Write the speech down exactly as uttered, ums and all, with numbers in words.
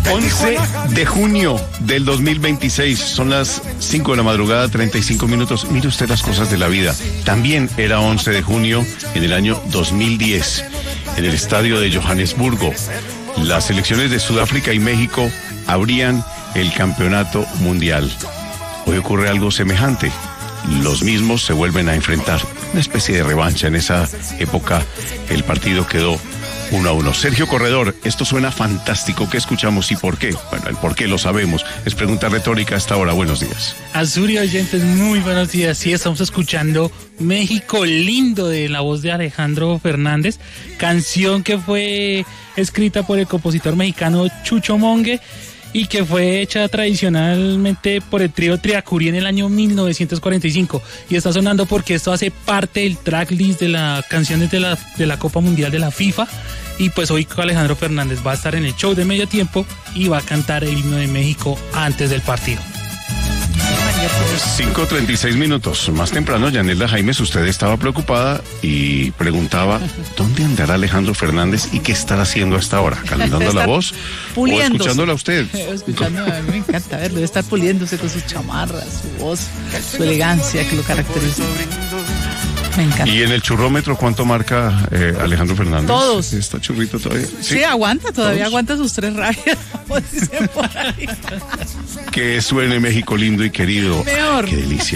once de junio del dos mil veintiséis, son las cinco de la madrugada, treinta y cinco minutos. Mire usted las cosas de la vida. También era once de junio en el año dos mil diez, en el estadio de Johannesburgo. Las selecciones de Sudáfrica y México abrían el campeonato mundial. Hoy ocurre algo semejante. Los mismos se vuelven a enfrentar. Una especie de revancha. En esa época el partido quedó uno a uno. Sergio Corredor, esto suena fantástico. ¿Qué escuchamos y por qué? Bueno, el por qué lo sabemos. Es pregunta retórica hasta ahora. Buenos días. Azuri, oyentes, muy buenos días. Sí, estamos escuchando México Lindo de la voz de Alejandro Fernández, canción que fue escrita por el compositor mexicano Chucho Monge y que fue hecha tradicionalmente por el trío Triacurí en el año mil novecientos cuarenta y cinco. Y está sonando porque esto hace parte del tracklist de las canciones de la, de la Copa Mundial de la FIFA. Y pues hoy Alejandro Fernández va a estar en el show de medio tiempo y va a cantar el himno de México antes del partido. cinco treinta y seis minutos. Más temprano, Yanela Jaimes, usted estaba preocupada y preguntaba ¿dónde andará Alejandro Fernández y qué estará haciendo hasta ahora? ¿Calentando la voz o escuchándola a usted? Escuchándola, a mí me encanta verlo, debe estar puliéndose con sus chamarras, su voz, su elegancia que lo caracteriza. Me encanta. ¿Y en el churrómetro cuánto marca eh, Alejandro Fernández? Todos. ¿Está churrito todavía? Sí, sí, aguanta, todavía ¿Todos? Aguanta sus tres rabias, como dicen por ahí. Que suene México lindo y querido. Mejor. Qué delicia.